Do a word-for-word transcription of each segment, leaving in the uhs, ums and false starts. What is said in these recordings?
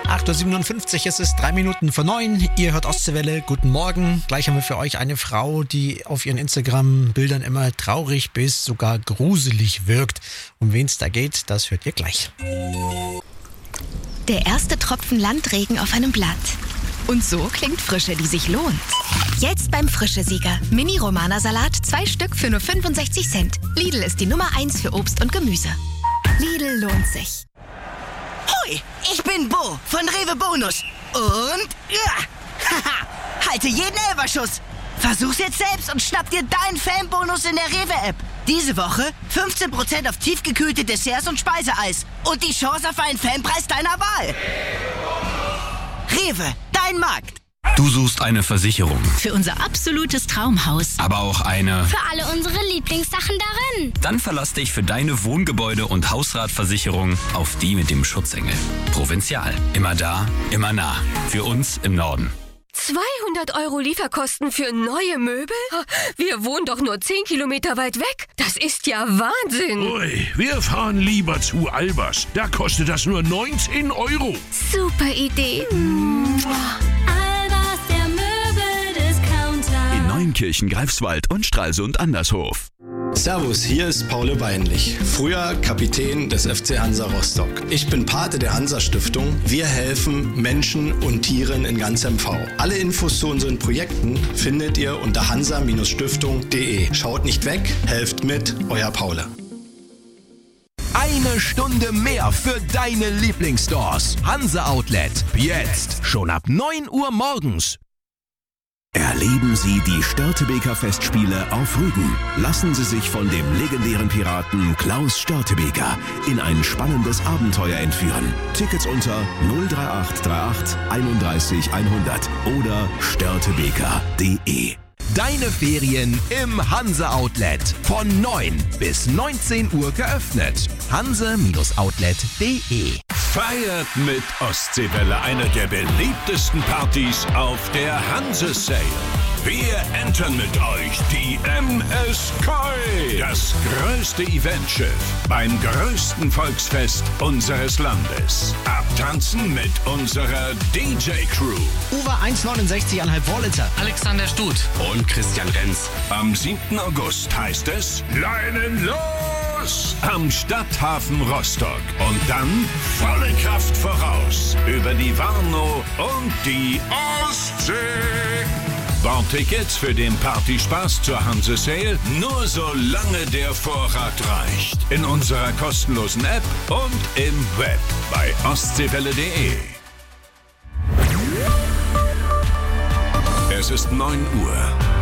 acht Uhr siebenundfünfzig, es ist drei Minuten vor neun. Ihr hört Ostseewelle, guten Morgen. Gleich haben wir für euch eine Frau, die auf ihren Instagram-Bildern immer traurig bis sogar gruselig wirkt. Um wen es da geht, das hört ihr gleich. Der erste Tropfen Landregen auf einem Blatt. Und so klingt Frische, die sich lohnt. Jetzt beim Frische-Sieger. Mini-Romana-Salat, zwei Stück für nur fünfundsechzig Cent. Lidl ist die Nummer eins für Obst und Gemüse. Lidl lohnt sich. Hoi, ich bin Bo von Rewe Bonus. Und ja, haha, halte jeden Elferschuss. Versuch's jetzt selbst und schnapp dir deinen Fanbonus in der Rewe-App. Diese Woche fünfzehn Prozent auf tiefgekühlte Desserts und Speiseeis. Und die Chance auf einen Fanpreis deiner Wahl. Rewe, dein Markt. Du suchst eine Versicherung. Für unser absolutes Traumhaus. Aber auch eine... Für alle unsere Lieblingssachen darin. Dann verlass dich für deine Wohngebäude- und Hausratversicherung auf die mit dem Schutzengel. Provinzial. Immer da, immer nah. Für uns im Norden. zweihundert Euro Lieferkosten für neue Möbel? Wir wohnen doch nur zehn Kilometer weit weg. Das ist ja Wahnsinn. Ui, wir fahren lieber zu Albers. Da kostet das nur neunzehn Euro. Super Idee. Albers, der Möbeldiscounter. In Neunkirchen, Greifswald und Stralsund Andershof. Servus, hier ist Paul Weinlich, früher Kapitän des F C Hansa Rostock. Ich bin Pate der Hansa-Stiftung. Wir helfen Menschen und Tieren in ganz M V. Alle Infos zu unseren Projekten findet ihr unter hansa Stiftung punkt de. Schaut nicht weg, helft mit, euer Paul. Eine Stunde mehr für deine Lieblingsstores. Hansa Outlet. Jetzt schon ab neun Uhr morgens. Erleben Sie die Störtebeker Festspiele auf Rügen. Lassen Sie sich von dem legendären Piraten Klaus Störtebeker in ein spannendes Abenteuer entführen. Tickets unter null drei acht drei acht einunddreißig hundert oder störtebeker punkt de. Deine Ferien im Hansa Outlet. Von neun bis neunzehn Uhr geöffnet. hansa Outlet punkt de. Feiert mit Ostseewelle eine der beliebtesten Partys auf der Hanse Sale. Wir entern mit euch die M S Koi, das größte Eventschiff beim größten Volksfest unseres Landes. Abtanzen mit unserer D J-Crew. Uwe eins neunundsechzig Komma fünf Vorlitzer. Alexander Stut und Christian Renz. Am siebten August heißt es Leinen los am Stadthafen Rostock. Und dann volle Kraft voraus über die Warnow und die Ostsee. Bordtickets für den Partyspaß zur Hanse Sale nur solange der Vorrat reicht. In unserer kostenlosen App und im Web bei ostseewelle punkt de. Es ist neun Uhr.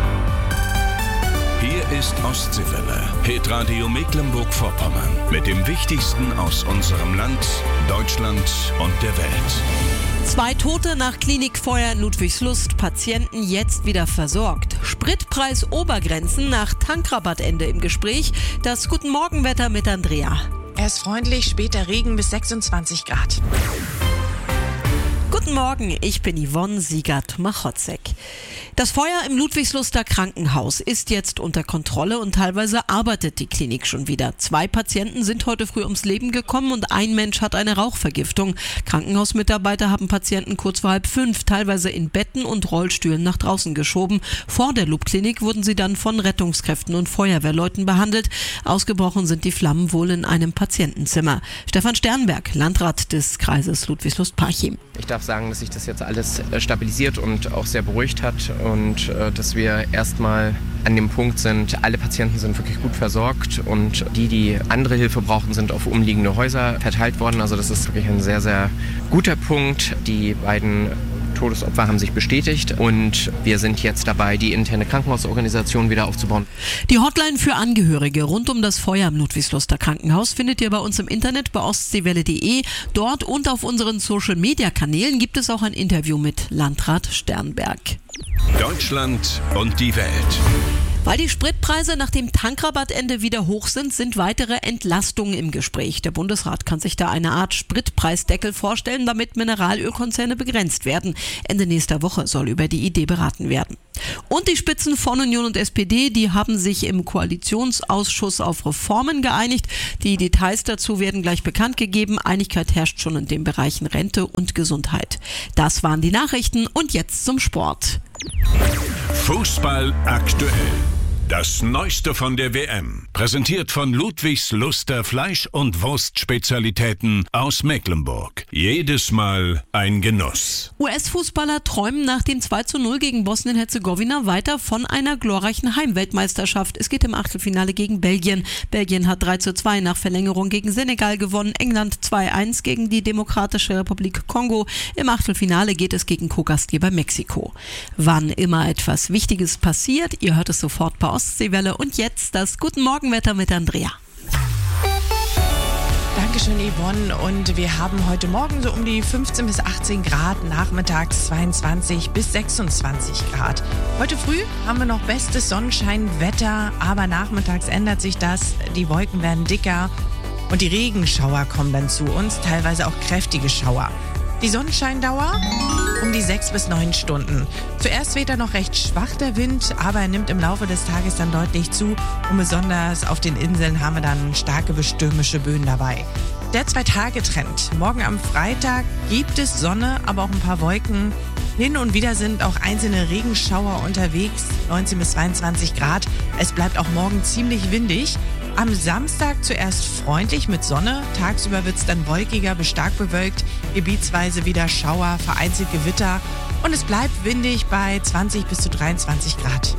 Hier ist Ostseewelle, Hitradio Mecklenburg-Vorpommern mit dem Wichtigsten aus unserem Land, Deutschland und der Welt. Zwei Tote nach Klinikfeuer in Ludwigslust, Patienten jetzt wieder versorgt. Spritpreis Obergrenzen nach Tankrabattende im Gespräch. Das Guten Morgen-Wetter mit Andrea. Er ist freundlich, später Regen bis sechsundzwanzig Grad. Guten Morgen, ich bin Yvonne Siegert-Machotzek. Das Feuer im Ludwigsluster Krankenhaus ist jetzt unter Kontrolle und teilweise arbeitet die Klinik schon wieder. Zwei Patienten sind heute früh ums Leben gekommen und ein Mensch hat eine Rauchvergiftung. Krankenhausmitarbeiter haben Patienten kurz vor halb fünf teilweise in Betten und Rollstühlen nach draußen geschoben. Vor der Lub-Klinik wurden sie dann von Rettungskräften und Feuerwehrleuten behandelt. Ausgebrochen sind die Flammen wohl in einem Patientenzimmer. Stefan Sternberg, Landrat des Kreises Ludwigslust-Parchim. Ich darf sagen, dass sich das jetzt alles stabilisiert und auch sehr beruhigt hat und äh, dass wir erstmal an dem Punkt sind, alle Patienten sind wirklich gut versorgt und die, die andere Hilfe brauchen, sind auf umliegende Häuser verteilt worden. Also das ist wirklich ein sehr, sehr guter Punkt. Die beiden Todesopfer haben sich bestätigt und wir sind jetzt dabei, die interne Krankenhausorganisation wieder aufzubauen. Die Hotline für Angehörige rund um das Feuer im Ludwigsluster Krankenhaus findet ihr bei uns im Internet bei ostseewelle punkt de. Dort und auf unseren Social-Media-Kanälen gibt es auch ein Interview mit Landrat Sternberg. Deutschland und die Welt. Weil die Spritpreise nach dem Tankrabattende wieder hoch sind, sind weitere Entlastungen im Gespräch. Der Bundesrat kann sich da eine Art Spritpreisdeckel vorstellen, damit Mineralölkonzerne begrenzt werden. Ende nächster Woche soll über die Idee beraten werden. Und die Spitzen von Union und S P D, die haben sich im Koalitionsausschuss auf Reformen geeinigt. Die Details dazu werden gleich bekannt gegeben. Einigkeit herrscht schon in den Bereichen Rente und Gesundheit. Das waren die Nachrichten und jetzt zum Sport. Fußball aktuell. Das Neueste von der W M. Präsentiert von Ludwigs Luster Fleisch- und Wurstspezialitäten aus Mecklenburg. Jedes Mal ein Genuss. U S-Fußballer träumen nach dem zwei zu null gegen Bosnien-Herzegowina weiter von einer glorreichen Heimweltmeisterschaft. Es geht im Achtelfinale gegen Belgien. Belgien hat drei zu zwei nach Verlängerung gegen Senegal gewonnen. England zwei eins gegen die Demokratische Republik Kongo. Im Achtelfinale geht es gegen Co-Gastgeber Mexiko. Wann immer etwas Wichtiges passiert, ihr hört es sofort bei Ostseewelle. Und jetzt das Guten Morgenwetter mit Andrea. Dankeschön, Yvonne. Und wir haben heute Morgen so um die fünfzehn bis achtzehn Grad, nachmittags zweiundzwanzig bis sechsundzwanzig Grad. Heute früh haben wir noch bestes Sonnenscheinwetter, aber nachmittags ändert sich das. Die Wolken werden dicker und die Regenschauer kommen dann zu uns, teilweise auch kräftige Schauer. Die Sonnenscheindauer um die sechs bis neun Stunden. Zuerst weht er noch recht schwach der Wind, aber er nimmt im Laufe des Tages dann deutlich zu und besonders auf den Inseln haben wir dann starke bis stürmische Böen dabei. Der Zwei-Tage-Trend. Morgen am Freitag gibt es Sonne, aber auch ein paar Wolken. Hin und wieder sind auch einzelne Regenschauer unterwegs, neunzehn bis zweiundzwanzig Grad. Es bleibt auch morgen ziemlich windig. Am Samstag zuerst freundlich mit Sonne, tagsüber wird es dann wolkiger bis stark bewölkt, gebietsweise wieder Schauer, vereinzelt Gewitter und es bleibt windig bei zwanzig bis zu dreiundzwanzig Grad.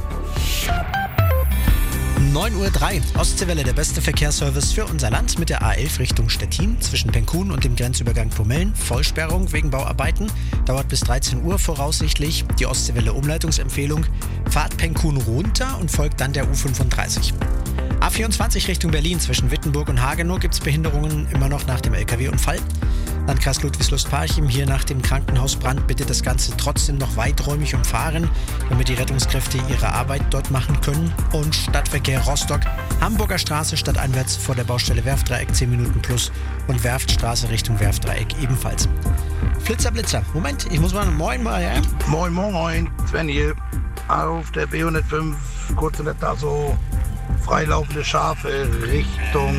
neun Uhr drei, Ostseewelle, der beste Verkehrsservice für unser Land mit der A elf Richtung Stettin zwischen Penkun und dem Grenzübergang Pomellen. Vollsperrung wegen Bauarbeiten, dauert bis dreizehn Uhr voraussichtlich. Die Ostseewelle Umleitungsempfehlung, fahrt Penkun runter und folgt dann der U fünfunddreißig. A vierundzwanzig Richtung Berlin zwischen Wittenburg und Hagenow gibt es Behinderungen immer noch nach dem L K W-Unfall. Landkreis Ludwigslust-Parchim, hier nach dem Krankenhausbrand bitte das Ganze trotzdem noch weiträumig umfahren, damit die Rettungskräfte ihre Arbeit dort machen können. Und Stadtverkehr Rostock, Hamburger Straße stadteinwärts vor der Baustelle Werftdreieck zehn Minuten plus und Werftstraße Richtung Werftdreieck ebenfalls. Flitzer, Blitzer. Moment, ich muss mal... Moin mal, ja? Moin, moin. Sven hier. Auf der B hundertfünf, kurz nicht da so freilaufende Schafe Richtung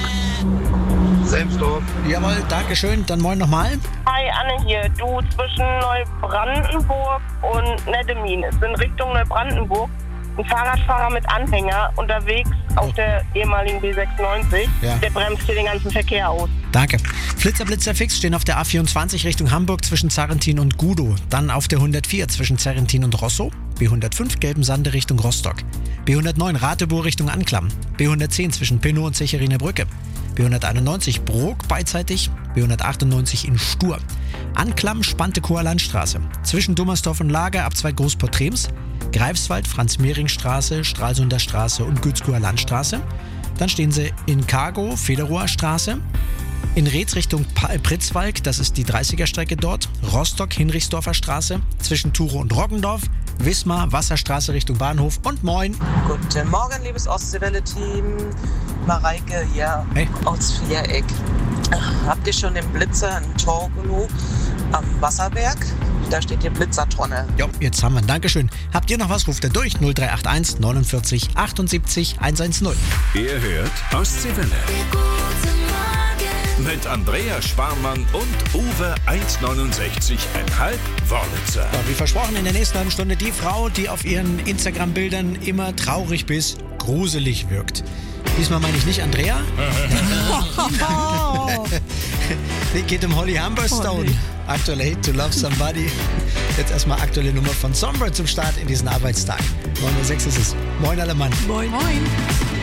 Selmsdorf. Jawohl, dankeschön. Dann moin nochmal. Hi, Anne hier. Du, zwischen Neubrandenburg und Nettemin ist in Richtung Neubrandenburg ein Fahrradfahrer mit Anhänger unterwegs auf oh. der ehemaligen B sechsundneunzig. Ja. Der bremst hier den ganzen Verkehr aus. Danke. Flitzer, Blitzer, fix stehen auf der A vierundzwanzig Richtung Hamburg zwischen Zarrentin und Gudow. Dann auf der hundertvier zwischen Zarrentin und Rosso. B hundertfünf Gelbensande Richtung Rostock. B hundertneun Ratebohr Richtung Anklam. B hundertzehn zwischen Pinnow und Zecherinner Brücke. B hunderteinundneunzig Brok beidseitig. B hundertachtundneunzig in Stur. Anklam Spantekower Landstraße. Zwischen Dummersdorf und Lager Abzweig Großport-Trems. Greifswald Franz-Mehring-Straße, Stralsunder Straße und Gützkower Landstraße. Dann stehen sie in Cargo, Federoher Straße. In Reetz Richtung Pritzwalk, das ist die dreißiger Strecke dort. Rostock, Hinrichsdorfer Straße. Zwischen Turow und Roggendorf. Wismar, Wasserstraße Richtung Bahnhof und moin. Guten Morgen, liebes Ostseewelle-Team. Mareike hier hey. Aus Viereck. Habt ihr schon den Blitzer in Torgelow am Wasserberg? Da steht die Blitzertonne. Ja, jetzt haben wir. Dankeschön. Habt ihr noch was? Ruft ihr durch. null drei acht eins neunundvierzig achtundsiebzig hundertzehn. Ihr hört Ostseewelle. Mit Andrea Sparmann und Uwe eins neunundsechzig Komma fünf Wörlitzer. Ja, wie versprochen, in der nächsten halben Stunde die Frau, die auf ihren Instagram-Bildern immer traurig bis gruselig wirkt. Diesmal meine ich nicht Andrea. Nee, geht um Holly Humberstone. Oh, aktuelle Hit To Love Somebody. Jetzt erstmal aktuelle Nummer von Sombra zum Start in diesen Arbeitstag. neun Uhr sechs ist es. Moin alle Mann. Moin. Moin.